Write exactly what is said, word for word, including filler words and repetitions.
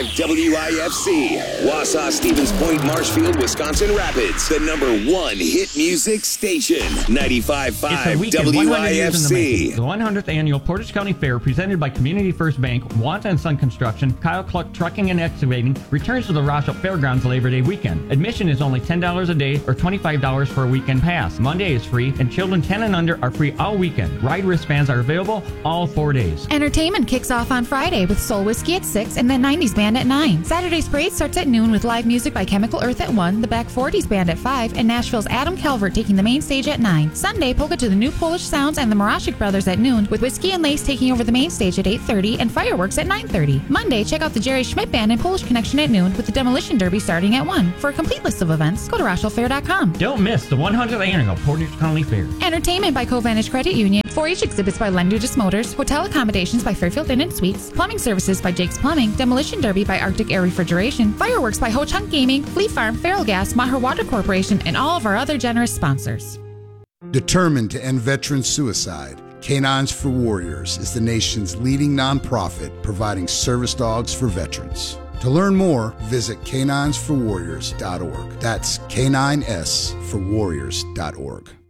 W I F C, Wausau, Stevens Point, Marshfield, Wisconsin Rapids, the number one hit music station, ninety-five point five W I F C. The one hundredth Annual Portage County Fair, presented by Community First Bank, Wanta and Son Construction, Kyle Cluck Trucking and Excavating, returns to the Rochelle Fairgrounds Labor Day weekend. Admission is only ten dollars a day or twenty-five dollars for a weekend pass. Monday is free, and children ten and under are free all weekend. Ride wristbands are available all four days. Entertainment kicks off on Friday with Soul Whiskey at six and the nineties Band at nine. Saturday's parade starts at noon with live music by Chemical Earth at one, the Back forties Band at five, and Nashville's Adam Calvert taking the main stage at nine. Sunday, polka to the New Polish Sounds and the Morashik Brothers at noon, with Whiskey and Lace taking over the main stage at eight thirty and fireworks at nine thirty. Monday, check out the Jerry Schmidt Band and Polish Connection at noon, with the Demolition Derby starting at one. For a complete list of events, go to rochelle fair dot com. Don't miss the one hundredth Annual Portage County Fair. Entertainment by Covantage Credit Union, four H exhibits by Len Dudas Motors, hotel accommodations by Fairfield Inn and Suites, plumbing services by Jake's Plumbing, Demolition Derby by Arctic Air Refrigeration, fireworks by Ho Chunk Gaming, Fleet Farm, Feral Gas, Maher Water Corporation, and all of our other generous sponsors. Determined to end veteran suicide, Canines for Warriors is the nation's leading nonprofit providing service dogs for veterans. To learn more, visit canines for warriors dot org. That's K nine S for warriors dot org.